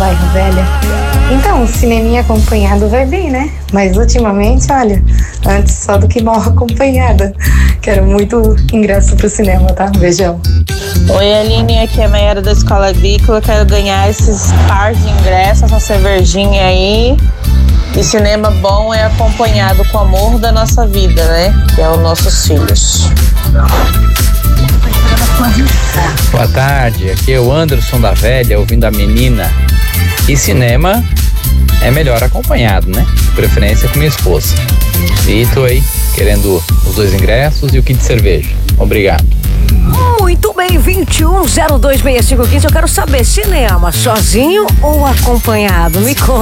bairro Velha. Então, cineminha acompanhado vai bem, né? Mas ultimamente, olha, antes só do que mal acompanhada. Quero muito ingresso pro cinema, tá? Beijão. Oi, Aline, aqui é a Mayara da Escola Agrícola. Quero ganhar esses par de ingressos, essa cervejinha aí. E cinema bom é acompanhado com o amor da nossa vida, né? Que é os nossos filhos. Boa tarde, aqui é o Anderson da Velha, ouvindo a menina. E cinema é melhor acompanhado, né? De preferência com minha esposa. E tô aí, querendo os 2 ingressos e o kit de cerveja. Obrigado. Muito bem, 21026515. Eu quero saber, cinema sozinho ou acompanhado? Me conta.